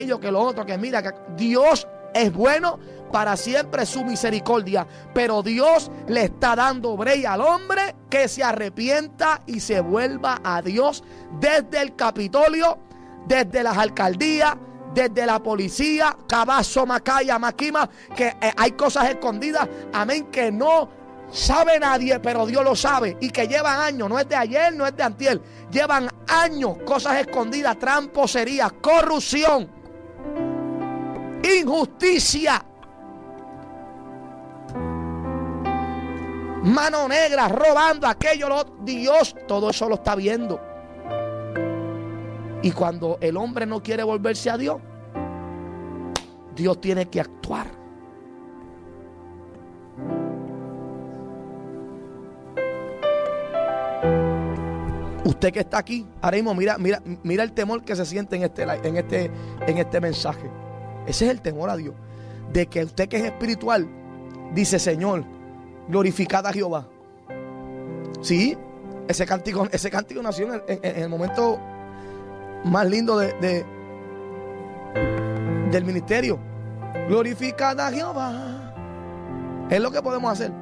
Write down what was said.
que lo otro, que mira, que Dios es bueno para siempre, su misericordia, pero Dios le está dando break al hombre que se arrepienta y se vuelva a Dios desde el Capitolio, desde las alcaldías, desde la policía, Cabazo, Macaya, Maquima, que hay cosas escondidas, amén, que no sabe nadie, pero Dios lo sabe, y que llevan años, no es de ayer, no es de antier, llevan años, cosas escondidas, tramposería, corrupción, injusticia, mano negra, robando aquello, Dios todo eso lo está viendo. Y cuando el hombre no quiere volverse a Dios, Dios tiene que actuar. Usted que está aquí, ahora mismo, mira el temor que se siente en este mensaje. Ese es el temor a Dios. De que usted que es espiritual, dice: Señor, glorificad a Jehová. Sí, ese cántico nació en el momento más lindo del ministerio. Glorificad a Jehová. Es lo que podemos hacer.